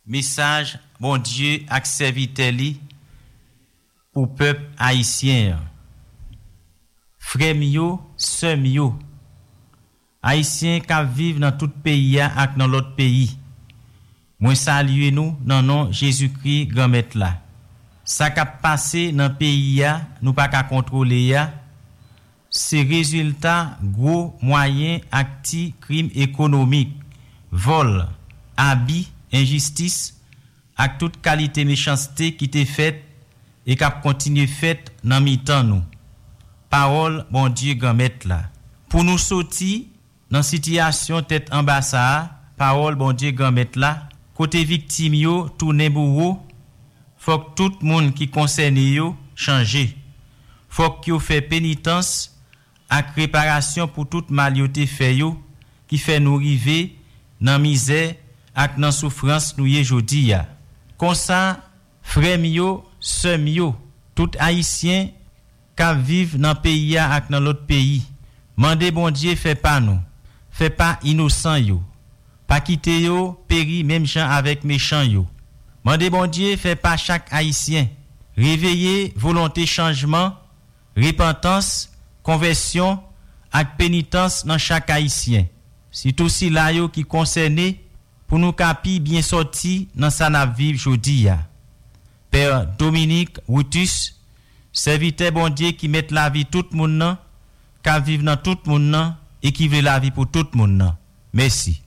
message bon Dieu ak serviteur li pour peuple haïtien. Frère yo, sœur yo, haïtien qui vivent dans tout pays ak dans l'autre pays. Moi salue nous dans nom Jésus-Christ grand maître là. Ça qui passé dans pays nous pas qu'à contrôler c'est résultat gros moyen acti crime économique, vol, abus, injustice ak toute qualité méchanceté qui t'est faite et qui continue faite dans mi-temps nous. Parole bon Dieu grand maître là. Pour nous sortir dans situation tête en bas ça, parole bon Dieu grand maître là, côté victime yo tourner bourreau, faut que tout monde qui concerne yo changer. Faut que yo fait pénitence ak réparation pour toute mal yo te fait yo qui fait nous river dans misère ak dans souffrance nous yé jodi ya. Comme ça frère yo, sœur yo, tout haïtien qui vivent dans pays ak dans l'autre pays, mandez bon Dieu fait pas nous, fait pas innocent yo, pas quitter yo péri même gens avec méchant yo. Mandez bon Dieu fait pas chaque haïtien, réveiller volonté changement, repentance, conversion ak pénitence dans chaque haïtien. C'est tout si là yo qui concerné pour nous capi bien sorti dans sa na vivre jodi ya. Père Dominique Routus, serviteur bon Dieu qui met la vie tout moun nan, qui vivre dans tout moun nan et qui veut la vie pour tout moun nan. Merci.